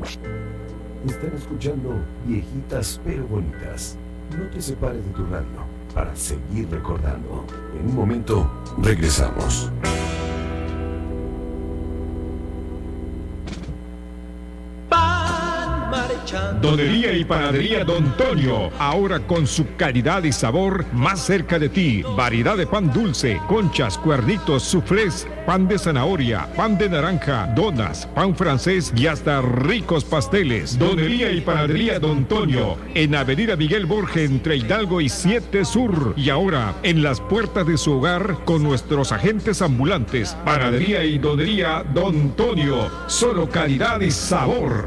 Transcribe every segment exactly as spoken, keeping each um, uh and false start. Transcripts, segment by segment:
Están escuchando Viejitas pero Bonitas. No te separes de tu radio para seguir recordando. En un momento regresamos. Donería y Panadería Don Tonio, ahora con su calidad y sabor más cerca de ti. Variedad de pan dulce, conchas, cuernitos, suflés, pan de zanahoria, pan de naranja, donas, pan francés y hasta ricos pasteles. Donería y Panadería Don Tonio, en Avenida Miguel Borges entre Hidalgo y siete Sur. Y ahora en las puertas de su hogar con nuestros agentes ambulantes. Panadería y Donería Don Tonio, solo calidad y sabor.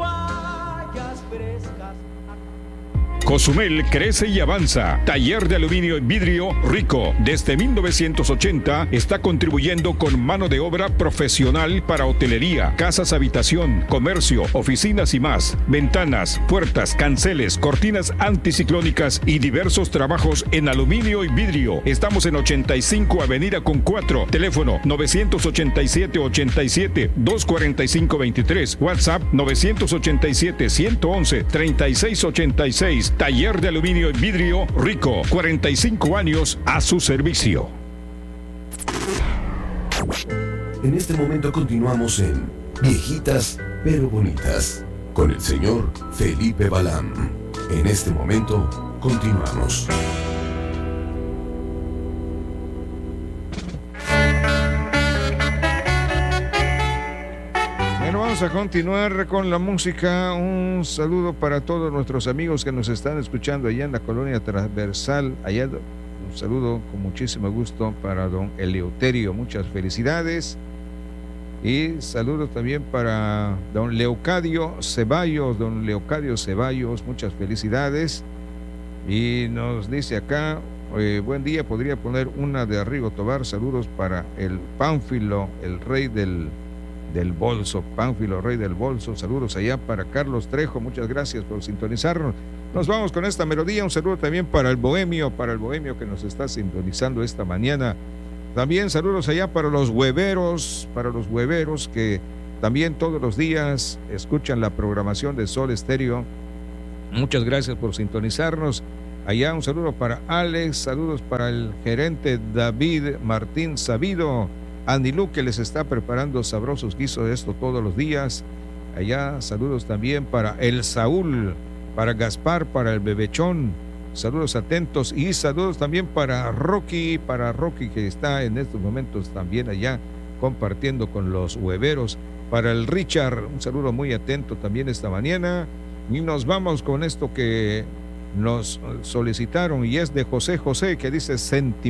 Cozumel crece y avanza. Taller de aluminio y vidrio Rico. Desde mil novecientos ochenta está contribuyendo con mano de obra profesional para hotelería, casas habitación, comercio, oficinas y más. Ventanas, puertas, canceles, cortinas anticiclónicas y diversos trabajos en aluminio y vidrio. Estamos en ochenta y cinco Avenida con cuatro. Teléfono novecientos ochenta y siete, ochenta y siete, doscientos cuarenta y cinco, veintitrés. WhatsApp novecientos ochenta y siete, ciento once, treinta y seis ochenta y seis. Taller de aluminio y vidrio Rico, cuarenta y cinco años a su servicio. En este momento continuamos en Viejitas pero Bonitas con el señor Felipe Balán. En este momento continuamos. Vamos a continuar con la música. Un saludo para todos nuestros amigos que nos están escuchando allá en la colonia Transversal. Allá, un saludo con muchísimo gusto para don Eleuterio. Muchas felicidades. Y saludos también para don Leocadio Ceballos. Don Leocadio Ceballos, muchas felicidades. Y nos dice acá, eh, buen día, podría poner una de Arrigo Tobar. Saludos para el Pánfilo, el rey del... del bolso, Pánfilo, rey del bolso. Saludos allá para Carlos Trejo, muchas gracias por sintonizarnos. Nos vamos con esta melodía. Un saludo también para el bohemio, para el bohemio que nos está sintonizando esta mañana. También saludos allá para los hueveros, para los hueveros que también todos los días escuchan la programación de Sol Estéreo. Muchas gracias por sintonizarnos. Allá un saludo para Alex, saludos para el gerente David Martín Sabido. Andy Lu, que les está preparando sabrosos guisos de esto todos los días. Allá saludos también para el Saúl, para Gaspar, para el Bebechón. Saludos atentos y saludos también para Rocky, para Rocky que está en estos momentos también allá compartiendo con los hueveros. Para el Richard, un saludo muy atento también esta mañana. Y nos vamos con esto que nos solicitaron y es de José José, que dice sentimiento.